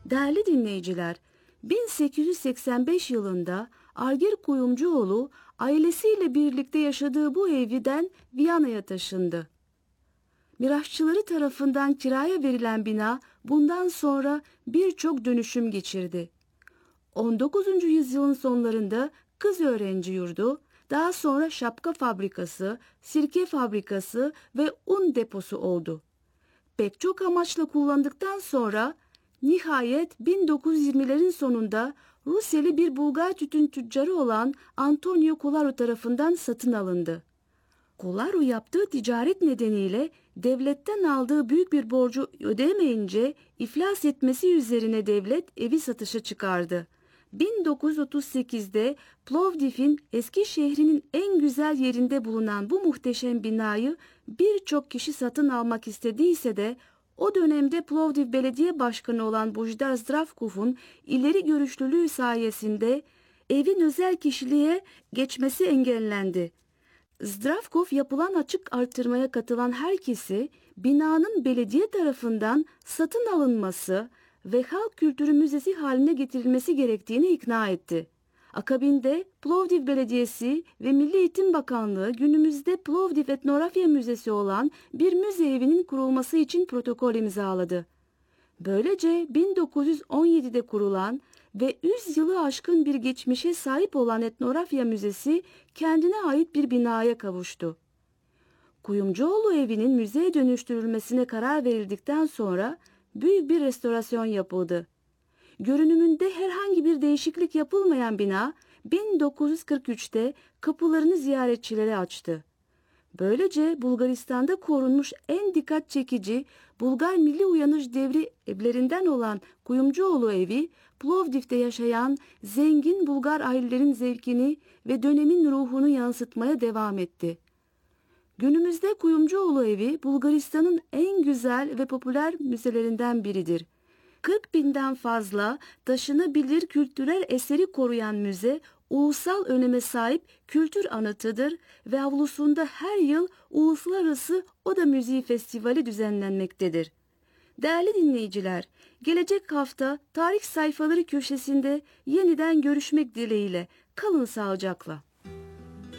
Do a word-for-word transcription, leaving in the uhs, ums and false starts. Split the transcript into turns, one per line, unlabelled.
Değerli dinleyiciler, bin sekiz yüz seksen beş yılında Arger Kuyumcuoğlu ailesiyle birlikte yaşadığı bu evden Viyana'ya taşındı. Miraççıları tarafından kiraya verilen bina bundan sonra birçok dönüşüm geçirdi. on dokuzuncu yüzyılın sonlarında kız öğrenci yurdu, daha sonra şapka fabrikası, sirke fabrikası ve un deposu oldu. Pek çok amaçla kullandıktan sonra nihayet bin dokuz yüz yirmilerin sonunda Rusyalı bir Bulgar tütün tüccarı olan Antonio Kolaru tarafından satın alındı. Kolaru yaptığı ticaret nedeniyle devletten aldığı büyük bir borcu ödeyemeyince iflas etmesi üzerine devlet evi satışa çıkardı. bin dokuz yüz otuz sekizde Plovdiv'in eski şehrinin en güzel yerinde bulunan bu muhteşem binayı birçok kişi satın almak istediyse de o dönemde Plovdiv Belediye Başkanı olan Bojdar Zdravkov'un ileri görüşlülüğü sayesinde evin özel kişiliğe geçmesi engellendi. Zdravkov yapılan açık artırmaya katılan herkesi binanın belediye tarafından satın alınması ve halk kültürü müzesi haline getirilmesi gerektiğini ikna etti. Akabinde Plovdiv Belediyesi ve Milli Eğitim Bakanlığı günümüzde Plovdiv Etnografya Müzesi olan bir müze evinin kurulması için protokol imzaladı. Böylece bin dokuz yüz on yedide kurulan ve yüz yılı aşkın bir geçmişe sahip olan Etnografya Müzesi kendine ait bir binaya kavuştu. Kuyumcuoğlu evinin müzeye dönüştürülmesine karar verildikten sonra büyük bir restorasyon yapıldı. Görünümünde herhangi bir değişiklik yapılmayan bina bin dokuz yüz kırk üçte kapılarını ziyaretçilere açtı. Böylece Bulgaristan'da korunmuş en dikkat çekici Bulgar milli uyanış devri evlerinden olan Kuyumcuoğlu evi, Plovdiv'de yaşayan zengin Bulgar ailelerin zevkini ve dönemin ruhunu yansıtmaya devam etti. Günümüzde Kuyumcuoğlu evi Bulgaristan'ın en güzel ve popüler müzelerinden biridir. kırk binden fazla taşınabilir kültürel eseri koruyan müze, ulusal öneme sahip kültür anıtıdır ve avlusunda her yıl Uluslararası Oda Müziği Festivali düzenlenmektedir. Değerli dinleyiciler, gelecek hafta tarih sayfaları köşesinde yeniden görüşmek dileğiyle kalın sağlıcakla.